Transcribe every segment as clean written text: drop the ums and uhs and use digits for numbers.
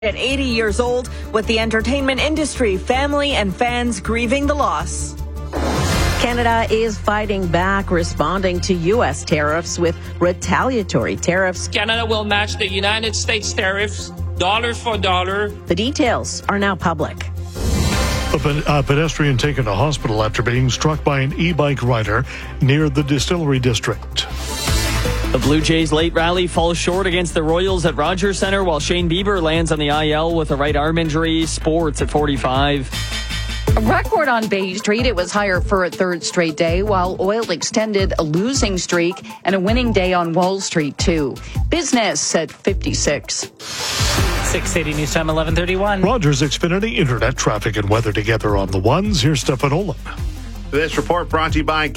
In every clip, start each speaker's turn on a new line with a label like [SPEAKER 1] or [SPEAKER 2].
[SPEAKER 1] At 80 years old, with the entertainment industry, family, and fans grieving the loss.
[SPEAKER 2] Canada is fighting back, responding to U.S. tariffs with retaliatory tariffs.
[SPEAKER 3] Canada will match the United States tariffs, dollar for dollar.
[SPEAKER 2] The details are now public.
[SPEAKER 4] A pedestrian taken to hospital after being struck by an e-bike rider near the Distillery District.
[SPEAKER 5] The Blue Jays' late rally falls short against the Royals at Rogers Centre, while Shane Bieber lands on the IL with a right arm injury. Sports at 45.
[SPEAKER 6] A record on Bay Street. It was higher for a third straight day, while oil extended a losing streak and a winning day on Wall Street, too. Business at 56.
[SPEAKER 7] 680 News Time, 11:31.
[SPEAKER 4] Rogers Xfinity Internet traffic and weather together on the ones. Here's Stefan Olin.
[SPEAKER 8] This report brought to you by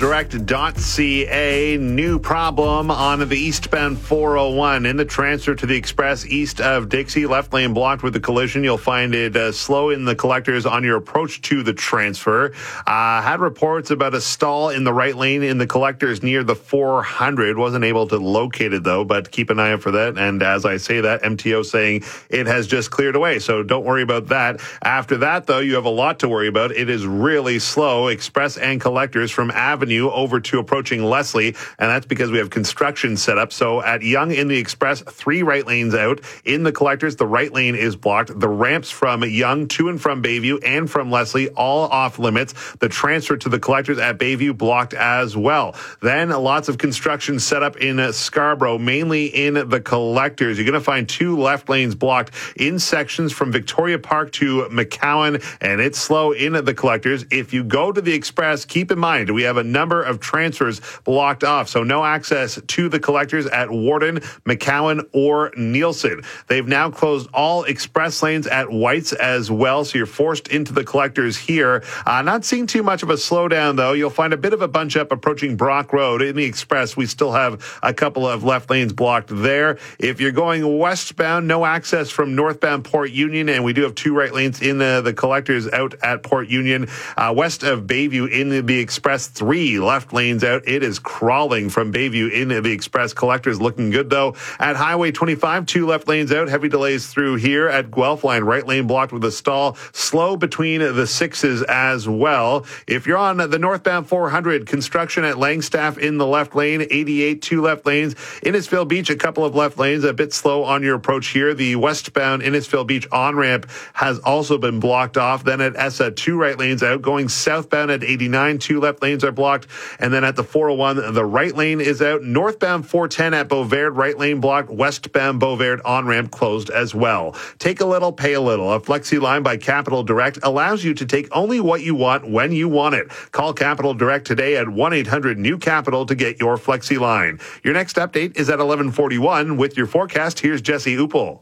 [SPEAKER 8] CapitalDirect.ca. New problem on the eastbound 401 in the transfer to the express east of Dixie. Left lane blocked with the collision. You'll find it slow in the collectors on your approach to the transfer. Had reports about a stall in the right lane in the collectors near the 400. Wasn't able to locate it though, but keep an eye out for that. And as I say that, MTO saying it has just cleared away. So don't worry about that. After that though, you have a lot to worry about. It is really slow. Express and collectors from Avenue over to approaching Leslie, and that's because we have construction set up. So at Yonge in the Express, 3 right lanes out. In the collectors, the right lane is blocked. The ramps from Yonge to and from Bayview and from Leslie, all off limits. The transfer to the collectors at Bayview blocked as well. Then lots of construction set up in Scarborough, mainly in the collectors. You're going to find 2 left lanes blocked in sections from Victoria Park to McCowan, and it's slow in the collectors. If you go to the Express, keep in mind we have a number of transfers blocked off, so no access to the collectors at Warden, McCowan, or Nielsen. They've now closed all express lanes at White's as well, so you're forced into the collectors here. Not seeing too much of a slowdown though. You'll find a bit of a bunch up approaching Brock Road. In the Express, we still have a couple of left lanes blocked there. If you're going westbound, no access from northbound Port Union, and we do have 2 right lanes in the collectors out at Port Union. West of Bayview in the Express, 3 left lanes out. It is crawling from Bayview in the Express. Collectors looking good though. At Highway 25, 2 left lanes out. Heavy delays through here at Guelph line. Right lane blocked with a stall. Slow between the 6s as well. If you're on the northbound 400, construction at Langstaff in the left lane. 88, 2 left lanes. Innisfil Beach, a couple of left lanes. A bit slow on your approach here. The westbound Innisfil Beach on-ramp has also been blocked off. Then at Essa, 2 right lanes out. Going southbound at 89, 2 left lanes are blocked. And then at the 401, the right lane is out. Northbound 410 at Beauvert, right lane blocked. Westbound Beauvert on-ramp closed as well. Take a little, pay a little. A Flexi line by Capital Direct allows you to take only what you want when you want it. Call Capital Direct today at 1-800-NEW-CAPITAL to get your Flexi line. Your next update is at 11:41. With your forecast, here's Jesse Uppel.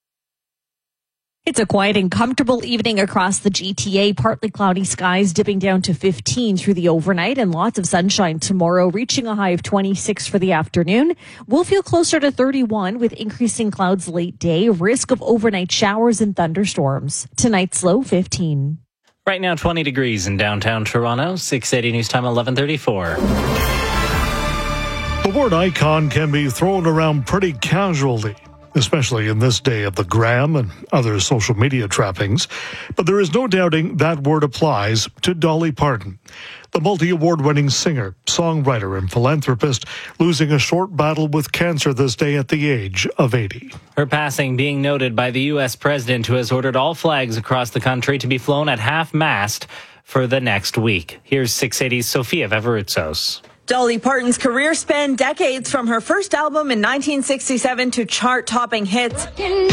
[SPEAKER 9] It's a quiet and comfortable evening across the GTA. Partly cloudy skies dipping down to 15 through the overnight, and lots of sunshine tomorrow, reaching a high of 26 for the afternoon. We'll feel closer to 31 with increasing clouds late day, risk of overnight showers and thunderstorms. Tonight's low 15.
[SPEAKER 7] Right now, 20 degrees in downtown Toronto. 680 News Time, 11:34.
[SPEAKER 4] The word icon can be thrown around pretty casually, especially in this day of the gram and other social media trappings. But there is no doubting that word applies to Dolly Parton, the multi-award-winning singer, songwriter, and philanthropist, losing a short battle with cancer this day at the age of 80.
[SPEAKER 7] Her passing being noted by the U.S. president, who has ordered all flags across the country to be flown at half-mast for the next week. Here's 680's Sophia Veveroutsos.
[SPEAKER 1] Dolly Parton's career spanned decades, from her first album in 1967 to chart-topping hits.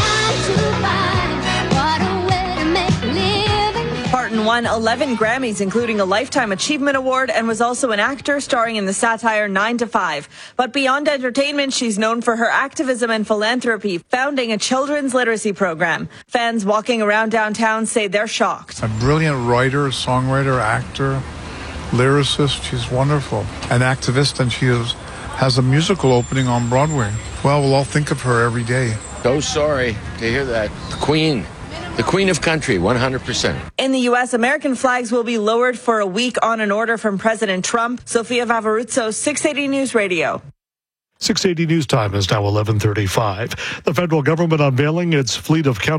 [SPEAKER 1] Parton won 11 Grammys, including a Lifetime Achievement Award, and was also an actor starring in the satire 9 to 5. But beyond entertainment, she's known for her activism and philanthropy, founding a children's literacy program. Fans walking around downtown say they're shocked.
[SPEAKER 10] A brilliant writer, songwriter, actor, lyricist. She's wonderful. An activist, and she has a musical opening on Broadway. Well, we'll all think of her every day.
[SPEAKER 11] So sorry to hear that. The Queen of Country, 100%.
[SPEAKER 1] In the U.S., American flags will be lowered for a week on an order from President Trump. Sophia Veveroutsos, 680 News Radio.
[SPEAKER 4] 680 News Time is now 11:35. The federal government unveiling its fleet of counter